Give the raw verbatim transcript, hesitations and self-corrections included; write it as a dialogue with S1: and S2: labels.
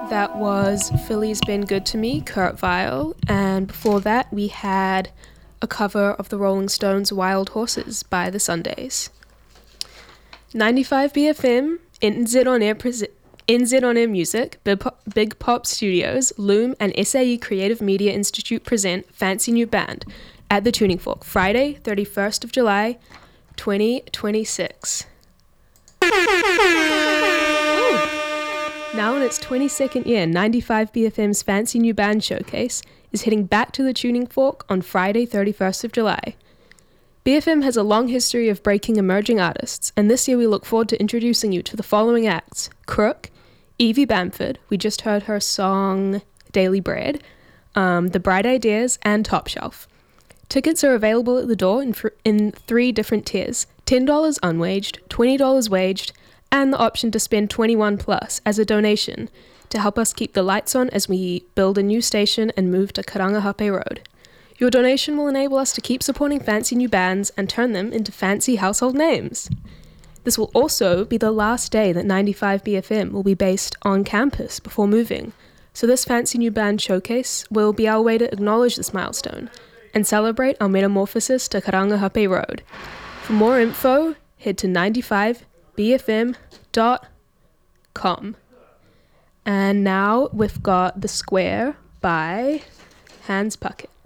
S1: That was Philly's Been Good to Me, Kurt Vile, and before that we had a cover of the Rolling Stones' Wild Horses by the Sundays. ninety-five B F M, N Z On Air, Presi- N Z On Air Music, Big Pop, Big Pop Studios, Loom and S A E Creative Media Institute present Fancy New Band at the Tuning Fork, Friday, thirty-first of July, twenty twenty-six. Now in its twenty-second year, ninety-five B F M's Fancy New Band Showcase is heading back to the Tuning Fork on Friday, thirty-first of July. B F M has a long history of breaking emerging artists, and this year we look forward to introducing you to the following acts: Crook, Evie Bamford, we just heard her song Daily Bread, um, The Bright Ideas, and Top Shelf. Tickets are available at the door in, fr- in three different tiers: ten dollars unwaged, twenty dollars waged, and the option to spend twenty-one plus as a donation to help us keep the lights on as we build a new station and move to Karangahape Road. Your donation will enable us to keep supporting fancy new bands and turn them into fancy household names. This will also be the last day that ninety-five B F M will be based on campus before moving, so this fancy new band showcase will be our way to acknowledge this milestone and celebrate our metamorphosis to Karangahape Road. For more info, head to ninety-five b f m dot com. And now we've got The Square by Hans Puckett.